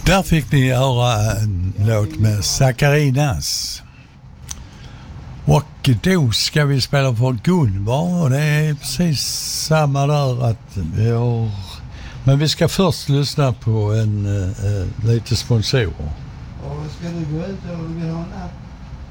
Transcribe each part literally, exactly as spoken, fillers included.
Där fick ni höra en låt med Sakarinas. Och då ska vi spela för Gunvar och det är precis samma där att vi har... Men vi ska först lyssna på en uh, lite sponsorer. Och ska du gå ut och du vill ha en app?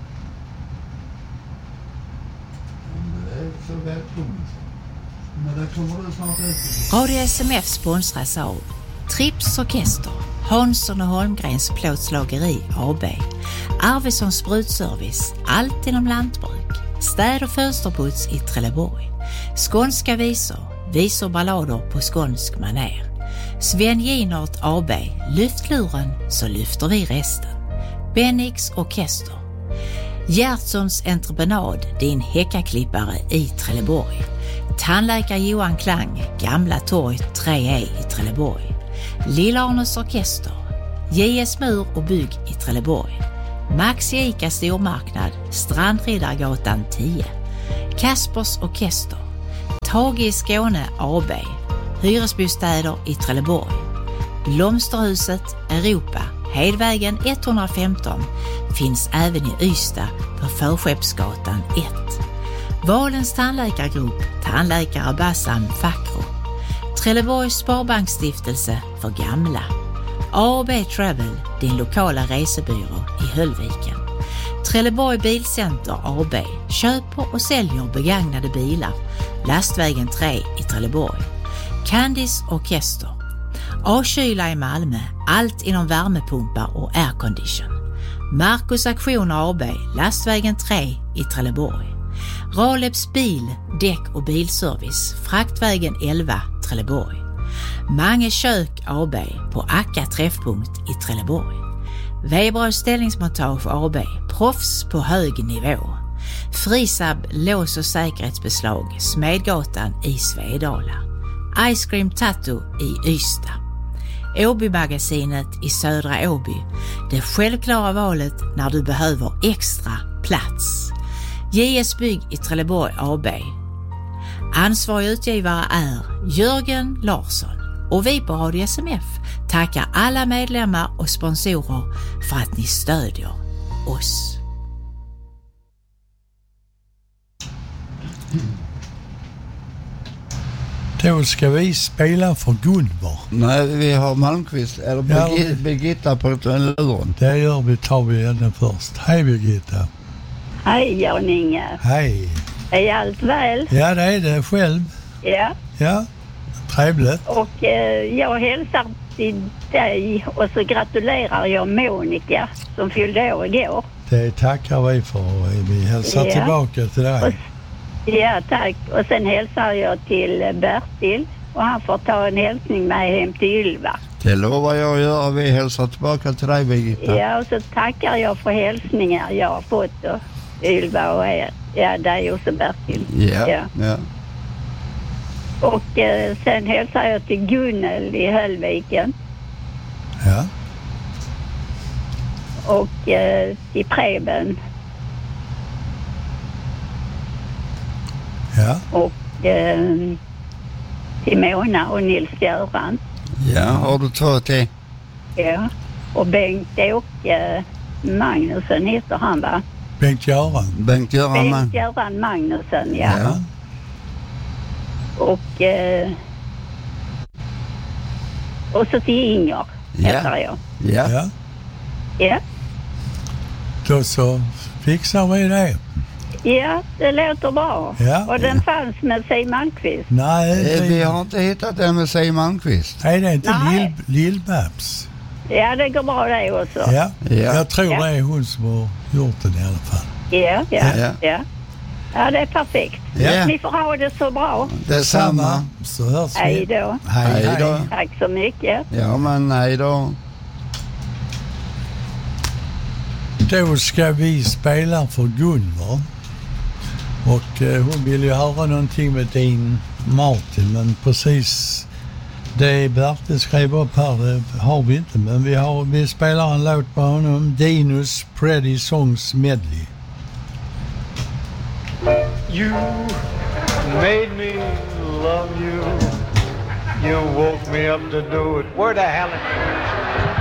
Det är så välkommen. Men det kommer du snart ut. Radio S M F sponsras av Trips Orkester, Hansson och Holmgrens plåtslageri A B, Arvidsson Sprutservice, allt inom lantbruk, städ- och fönsterputs i Trelleborg, skånska visor, visor ballader på skånsk maner, Sven Ginart A B, lyft luren så lyfter vi resten, Bennix Orkester, Gertsons entreprenad, din häckaklippare i Trelleborg, tandläkare Johan Klang, Gamla torg tre E i Trelleborg, Lilla Arnes Orkester, J S Mur och bygg i Trelleborg, Max Ica stormarknad, Strandriddargatan tio, Kaspers Orkester, Tage i Skåne A B, hyresbostäder i Trelleborg, Blomsterhuset Europa, Hedvägen etthundrafemton, finns även i Ystad på Förskeppsgatan ett. Valens tandläkargrupp, tandläkare Bassam Fakro, Trelleborgs Sparbanksstiftelse för gamla, A B Travel, din lokala resebyrå i Höllviken, Trelleborg Bilcenter A B, köper och säljer begagnade bilar, Lastvägen tre i Trelleborg, Candice Orkester, A-kyla i Malmö, allt inom värmepumpar och aircondition, Marcus Aktioner A B, Lastvägen tre i Trelleborg, Raleps bil, däck och bilservice, Fraktvägen elva, Trelleborg, Mange kök A B på Akka träffpunkt i Trelleborg, Weberös ställningsmontage A B, proffs på hög nivå, Frisab lås- och säkerhetsbeslag, Smedgatan i Svedala, Ice Cream Tattoo i Ystad, Åby-magasinet i Södra Åby, det självklara valet när du behöver extra plats, J S Bygg i Trelleborg A B. Ansvarig utgivare är Jörgen Larsson och vi på Radio S M F tackar alla medlemmar och sponsorer för att ni stödjer oss. Då ska vi spela för Gunvar. Nej, vi har Malmqvist eller Birgitta, Ja, Birgitta på luren. Det gör vi, tar vi henne först. Hej Birgitta. Hej Jan-Inge. Hej. Är allt väl? Ja, det är det själv. Ja. Ja, trevligt. Och eh, jag hälsar till dig och så gratulerar jag Monica som fyllde år igår. Det tackar vi för. Vi hälsar Ja. tillbaka till dig. Och, ja, tack. Och sen hälsar jag till Bertil och han får ta en hälsning med hem till Ylva. Det lovar jag att göra. Vi hälsar tillbaka till dig, Birgitta. Ja, och så tackar jag för hälsningar jag har fått och Ylva och er. Ja, dig och så Bertil. Ja, ja. ja. Och eh, sen hälsar jag till Gunnel i Höllviken. Ja. Och eh, till Preben. Ja. Och eh, till Mona och Nils-Göran. Ja, har du två till? Ja. Och Bengt-Åke Magnusson heter han, va? Bengt-Göran. Bengt-Göran Mag- Bengt-Göran Magnusson, ja. Ja. Och eh, och så till Inger heter jag. Ja. Ja. Ja. Då så fixar vi det. Ja, det låter bra. Ja. Och den fanns med Siw Malmqvist. Nej, Eh, det, Vi har inte hittat den med Siw Malmqvist. nej, det är inte Nej. Lill, Lill-Babs. Ja, det går bra det också. Ja. Ja. Jag tror Ja. det är hon som har gjort den i alla fall. Ja, ja, Ja. ja. Ja, ja det är perfekt. Ja. Ni får ha det så bra. Detsamma. Så hörs vi. Hej då. Hej, Hej då. hej. Tack så mycket. Ja, men nej då. Då ska vi spela för Gunvar. Och eh, hon vill ju höra någonting med Dean Martin, men precis det Bertil skrev upp här, det har vi inte. Men vi, har, vi spelar en låt på honom, Dinos Pretty Songs Medley. You made me love you. You woke me up to do it. Where the hell is